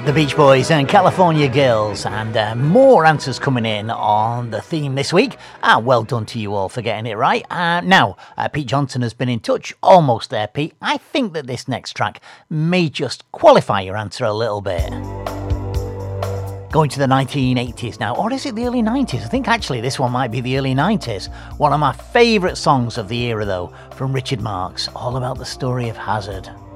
The Beach Boys and California Girls, and more answers coming in on the theme this week. Well done to you all for getting it right. Now, Pete Johnson has been in touch. Almost there, Pete. I think that this next track may just qualify your answer a little bit. Going to the 1980s now, or is it the early 90s? I think actually this one might be the early 90s. One of my favourite songs of the era though, from Richard Marx, all about the story of Hazard.